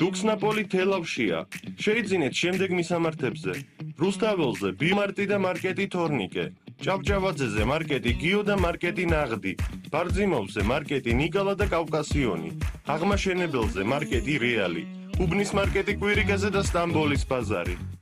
დუქსნაპოლი თელავშია. შეიძინეთ შემდეგ მისამართებზე. რუსთაველზე ბიმარტი და მარკეტი თორნიკე. ჭავჭავაძეზე მარკეტი გიო და მარკეტი ნაღდი. ბარძიმოვზე მარკეტი ნიკალა და კავკასიონი. აღმაშენებელზე მარკეტი რეალი. უბნის მარკეტი კვირიკაზე და სტამბოლის ბაზარი.